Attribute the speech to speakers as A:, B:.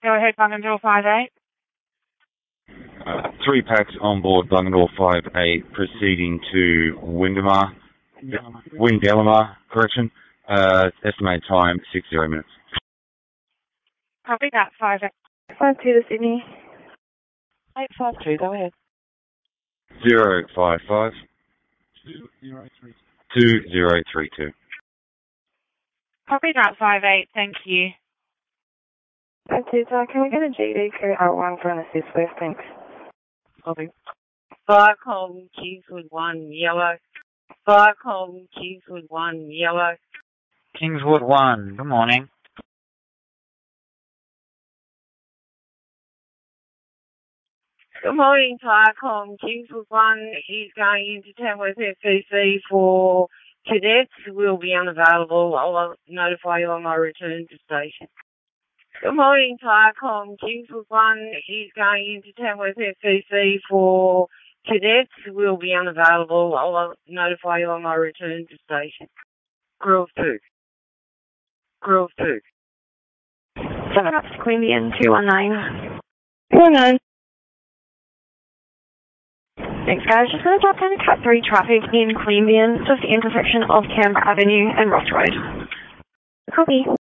A: Go ahead, Bungendore 58.
B: 3 packs on board Bungendore 58 proceeding to Windelamar, correction. Estimated time 60 minutes.
A: Copy that, 58.
C: 52 to Sydney.
A: 852, go ahead.
B: 055 2032.
A: Copy that, 58, thank you.
C: 52, can we get a GD crew out one for an assist, please? Thanks.
A: Copy. 5 Holden, Kingswood 1, yellow. 5 Holden, Kingswood 1, yellow.
D: Kingswood 1, good morning.
A: Good morning, Tycom. Kingswood 1 is going into Tamworth FCC for cadets. Will be unavailable. I'll notify you on my return to station. Good morning, Tycom. Kingswood 1 is going into Tamworth FCC for cadets. Will be unavailable. I'll notify you on my return to station. Grove 2. Grove 2.
C: 7 up to Queanbeyan 219. 219. Thanks, guys. Just going to drop down Cat 3 traffic in Queanbeyan, just the intersection of Canberra Avenue and Ross Road. Copy.